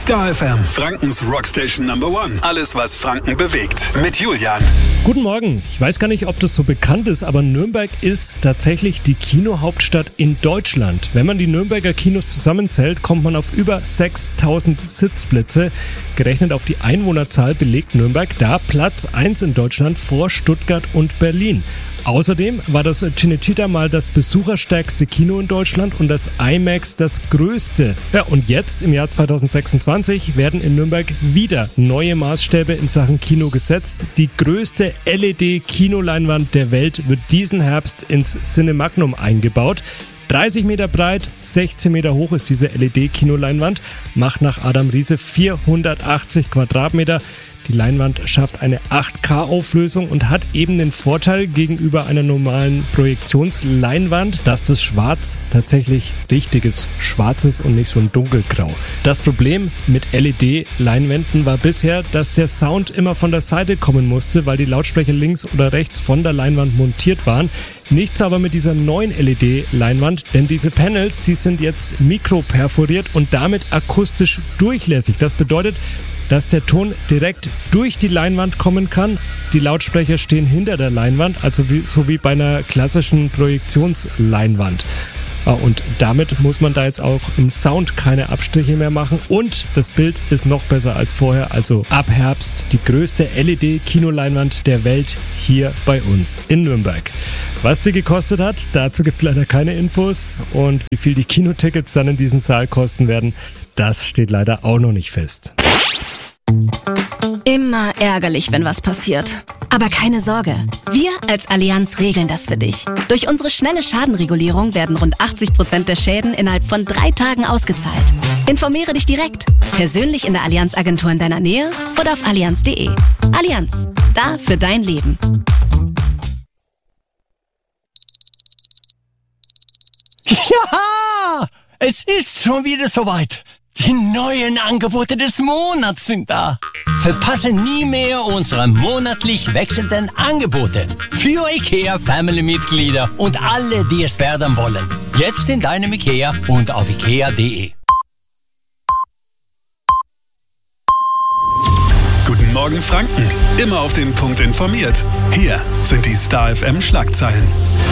Star FM, Frankens Rockstation Number One. Alles, was Franken bewegt. Mit Julian. Guten Morgen. Ich weiß gar nicht, ob das so bekannt ist, aber Nürnberg ist tatsächlich die Kinohauptstadt in Deutschland. Wenn man die Nürnberger Kinos zusammenzählt, kommt man auf über 6000 Sitzplätze. Gerechnet auf die Einwohnerzahl belegt Nürnberg da Platz 1 in Deutschland vor Stuttgart und Berlin. Außerdem war das Cinecittà mal das besucherstärkste Kino in Deutschland und das IMAX das größte. Ja, und jetzt im Jahr 2026 werden in Nürnberg wieder neue Maßstäbe in Sachen Kino gesetzt. Die größte LED-Kinoleinwand der Welt wird diesen Herbst ins Cinemagnum eingebaut. 30 Meter breit, 16 Meter hoch ist diese LED-Kinoleinwand, macht nach Adam Riese 480 Quadratmeter. Die Leinwand schafft eine 8K-Auflösung und hat eben den Vorteil gegenüber einer normalen Projektionsleinwand, dass das Schwarz tatsächlich richtiges Schwarz ist und nicht so ein dunkelgrau. Das Problem mit LED-Leinwänden war bisher, dass der Sound immer von der Seite kommen musste, weil die Lautsprecher links oder rechts von der Leinwand montiert waren. Nichts aber mit dieser neuen LED-Leinwand, denn diese Panels, die sind jetzt mikroperforiert und damit akustisch durchlässig. Das bedeutet, dass der Ton direkt durch die Leinwand kommen kann. Die Lautsprecher stehen hinter der Leinwand, also so wie bei einer klassischen Projektionsleinwand. Und damit muss man da jetzt auch im Sound keine Abstriche mehr machen und das Bild ist noch besser als vorher. Also ab Herbst die größte LED-Kinoleinwand der Welt hier bei uns in Nürnberg. Was sie gekostet hat, dazu gibt es leider keine Infos und wie viel die Kinotickets dann in diesem Saal kosten werden, das steht leider auch noch nicht fest. Immer ärgerlich, wenn was passiert. Aber keine Sorge, wir als Allianz regeln das für dich. Durch unsere schnelle Schadenregulierung werden rund 80% der Schäden innerhalb von 3 Tagen ausgezahlt. Informiere dich direkt, persönlich in der Allianz-Agentur in deiner Nähe oder auf allianz.de. Allianz, da für dein Leben. Ja, es ist schon wieder soweit. Die neuen Angebote des Monats sind da. Verpasse nie mehr unsere monatlich wechselnden Angebote für IKEA-Family-Mitglieder und alle, die es werden wollen. Jetzt in deinem IKEA und auf ikea.de. Guten Morgen Franken. Immer auf den Punkt informiert. Hier sind die Star FM Schlagzeilen.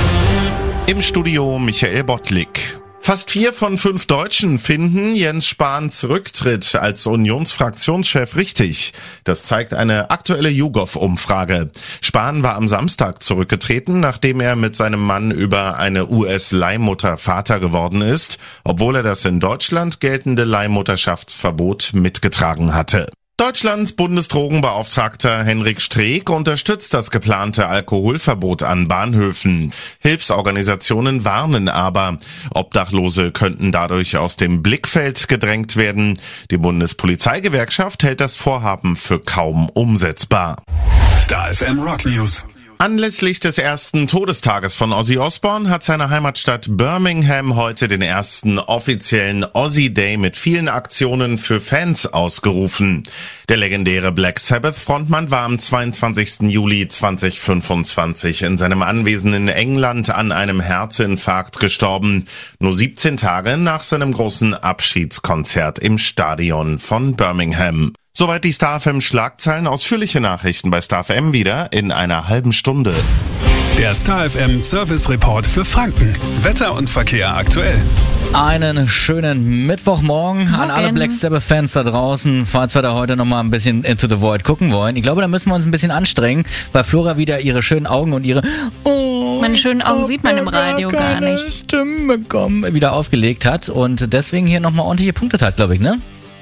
Im Studio Michael Bottlik. Fast 4 von 5 Deutschen finden Jens Spahns Rücktritt als Unionsfraktionschef richtig. Das zeigt eine aktuelle YouGov-Umfrage. Spahn war am Samstag zurückgetreten, nachdem er mit seinem Mann über eine US-Leihmutter Vater geworden ist, obwohl er das in Deutschland geltende Leihmutterschaftsverbot mitgetragen hatte. Deutschlands Bundesdrogenbeauftragter Henrik Streeck unterstützt das geplante Alkoholverbot an Bahnhöfen. Hilfsorganisationen warnen aber, Obdachlose könnten dadurch aus dem Blickfeld gedrängt werden. Die Bundespolizeigewerkschaft hält das Vorhaben für kaum umsetzbar. Star FM Rock News. Anlässlich des ersten Todestages von Ozzy Osbourne hat seine Heimatstadt Birmingham heute den ersten offiziellen Ozzy Day mit vielen Aktionen für Fans ausgerufen. Der legendäre Black Sabbath-Frontmann war am 22. Juli 2025 in seinem Anwesen in England an einem Herzinfarkt gestorben, nur 17 Tage nach seinem großen Abschiedskonzert im Stadion von Birmingham. Soweit die Star FM Schlagzeilen. Ausführliche Nachrichten bei Star FM wieder in einer halben Stunde. Der Star FM Service Report für Franken. Wetter und Verkehr aktuell. Einen schönen Mittwochmorgen an alle Black Sabbath-Fans da draußen. Falls wir da heute nochmal ein bisschen Into the Void gucken wollen. Ich glaube, da müssen wir uns ein bisschen anstrengen, weil Flora wieder ihre schönen Augen und ihre meine schönen Augen sieht man im Radio gar nicht. Stimme wieder aufgelegt hat und deswegen hier nochmal ordentliche Punkte hat, glaube ich, ne?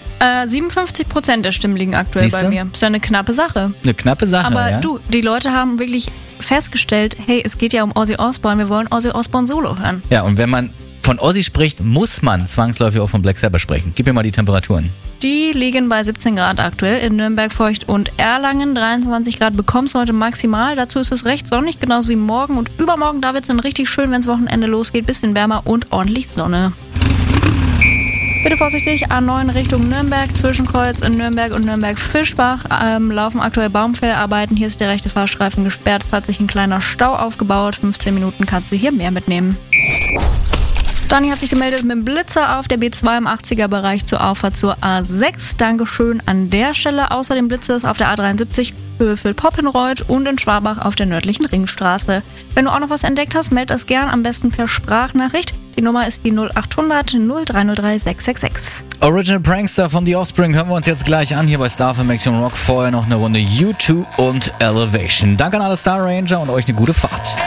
57% der Stimmen liegen aktuell bei mir. Ist ja eine knappe Sache. Eine knappe Sache, aber ja? du, die Leute haben wirklich festgestellt, hey, es geht ja um Ozzy Osbourne, wir wollen Ozzy Osbourne Solo hören. Ja, und wenn man von Ozzy spricht, muss man zwangsläufig auch von Black Sabbath sprechen. Gib mir mal die Temperaturen. Die liegen bei 17 Grad aktuell in Nürnberg, Feucht und Erlangen. 23 Grad bekommst du heute maximal. Dazu ist es recht sonnig, genauso wie morgen. Und übermorgen, da wird es dann richtig schön, wenn das Wochenende losgeht. Bisschen wärmer und ordentlich Sonne. Bitte vorsichtig, A9 Richtung Nürnberg, Zwischenkreuz in Nürnberg und Nürnberg-Fischbach laufen aktuell Baumfellarbeiten. Hier ist der rechte Fahrstreifen gesperrt, es hat sich ein kleiner Stau aufgebaut. 15 Minuten kannst du hier mehr mitnehmen. Dani hat sich gemeldet mit dem Blitzer auf der B2 im 80er-Bereich zur Auffahrt zur A6. Dankeschön an der Stelle. Außerdem Blitzer auf der A73 Höhe Poppenreuth und in Schwabach auf der nördlichen Ringstraße. Wenn du auch noch was entdeckt hast, meld das gern, am besten per Sprachnachricht. Die Nummer ist die 0800 0303 666. Original Prankster von The Offspring hören wir uns jetzt gleich an, hier bei Star FM Maximum Rock. Vorher noch eine Runde U2 und Elevation. Danke an alle Star Ranger und euch eine gute Fahrt.